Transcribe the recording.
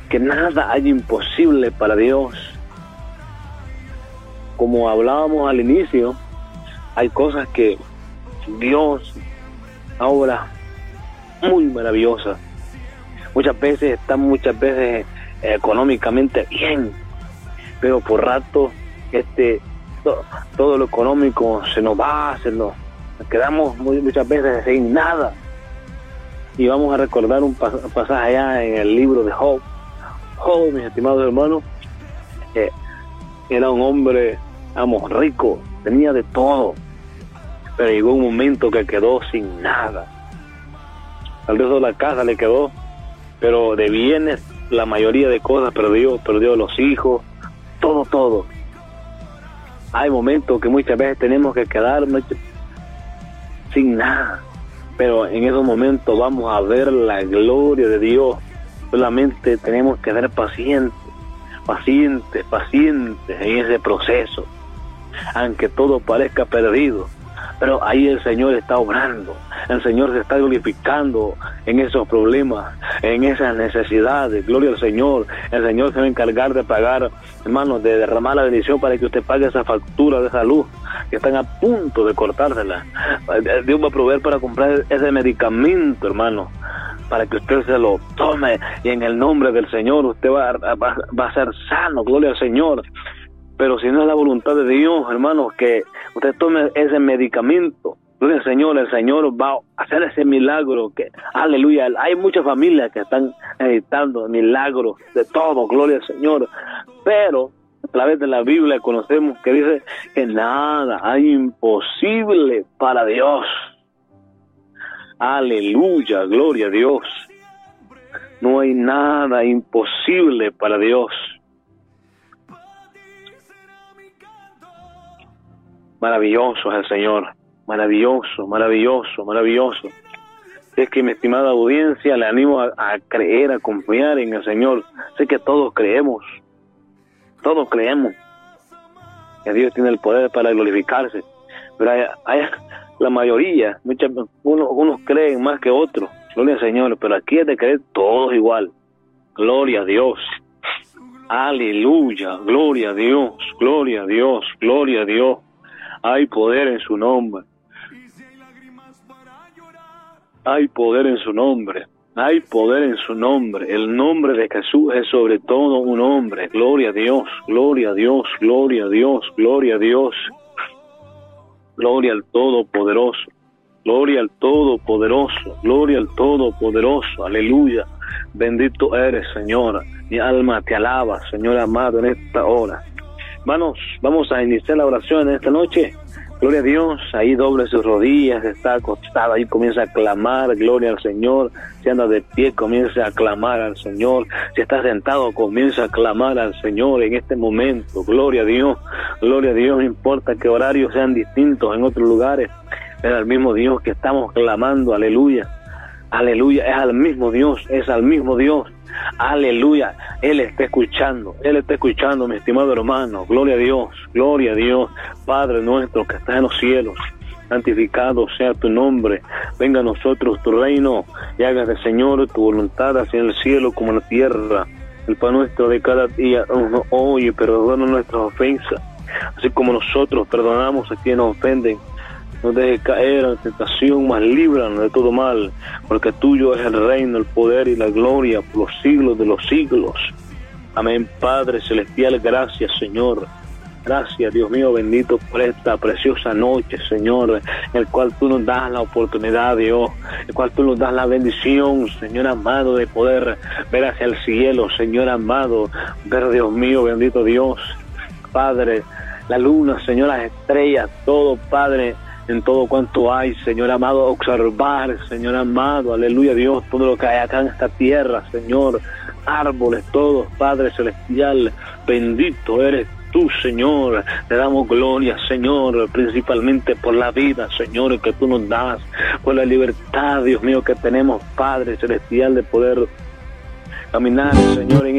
que nada hay imposible para Dios. Como hablábamos al inicio, hay cosas que Dios obra muy maravillosas. Muchas veces económicamente bien, pero por rato todo lo económico se nos va, nos quedamos muchas veces sin nada. Y vamos a recordar un pasaje allá en el libro de Job. Job, mis estimados hermanos, era un hombre, rico, tenía de todo, pero llegó un momento que quedó sin nada. Tal vez solo la casa le quedó, pero de bienes la mayoría de cosas perdió los hijos, todo. Hay momentos que muchas veces tenemos que quedarnos sin nada, pero en esos momentos vamos a ver la gloria de Dios. Solamente tenemos que ser pacientes en ese proceso, aunque todo parezca perdido. Pero ahí el Señor está obrando, el Señor se está glorificando en esos problemas, en esas necesidades. Gloria al Señor. El Señor se va a encargar de pagar, hermanos, de derramar la bendición para que usted pague esa factura de salud que están a punto de cortársela. Dios va a proveer para comprar ese medicamento, hermano, para que usted se lo tome, y en el nombre del Señor usted va a ser sano. Gloria al Señor. Pero si no es la voluntad de Dios, hermanos, que usted tome ese medicamento, gloria al Señor, el Señor va a hacer ese milagro. Aleluya. Hay muchas familias que están necesitando milagros de todo, gloria al Señor. Pero a través de la Biblia conocemos que dice que nada hay imposible para Dios. Aleluya, gloria a Dios. No hay nada imposible para Dios. Maravilloso es el Señor, maravilloso. Es que, mi estimada audiencia, le animo a creer, a confiar en el Señor. Sé que todos creemos que Dios tiene el poder para glorificarse, pero hay la mayoría, unos creen más que otros, gloria al Señor, pero aquí es de creer todos igual. Gloria a Dios. Aleluya, gloria a Dios, gloria a Dios, gloria a Dios. Hay poder en su nombre. Hay poder en su nombre. Hay poder en su nombre. El nombre de Jesús es sobre todo un nombre. Gloria a Dios, gloria a Dios, gloria a Dios, gloria a Dios. Gloria al Todopoderoso. Gloria al Todopoderoso. Gloria al Todopoderoso. Aleluya. Bendito eres, Señor. Mi alma te alaba, Señor amado, en esta hora. Hermanos, vamos a iniciar la oración en esta noche. Gloria a Dios. Ahí doble sus rodillas, está acostado, ahí comienza a clamar, gloria al Señor. Si anda de pie, comienza a clamar al Señor. Si está sentado, comienza a clamar al Señor en este momento. Gloria a Dios, gloria a Dios. No importa que horarios sean distintos en otros lugares, es al mismo Dios que estamos clamando. Aleluya, aleluya, es al mismo Dios, aleluya. Él está escuchando, mi estimado hermano. Gloria a Dios, gloria a Dios. Padre nuestro que estás en los cielos, santificado sea tu nombre. Venga a nosotros tu reino, y hágase, Señor, tu voluntad, así en el cielo como en la tierra. El pan nuestro de cada día hoy, perdona nuestras ofensas, así como nosotros perdonamos a quienes nos ofenden. No dejes caer en tentación, mas líbranos de todo mal, porque tuyo es el reino, el poder y la gloria por los siglos de los siglos. Amén. Padre celestial, gracias, Señor. Gracias, Dios mío bendito, por esta preciosa noche, Señor, en el cual tú nos das la oportunidad, Dios, en el cual tú nos das la bendición, Señor amado, de poder ver hacia el cielo, Señor amado, ver, Dios mío bendito Dios, Padre, la luna, Señor, las estrellas, todo, Padre, en todo cuanto hay, Señor amado, observar, Señor amado, aleluya, Dios, todo lo que hay acá en esta tierra, Señor, árboles, todos, Padre celestial, bendito eres tú, Señor. Te damos gloria, Señor, principalmente por la vida, Señor, que tú nos das, por la libertad, Dios mío, que tenemos, Padre celestial, de poder caminar, Señor, en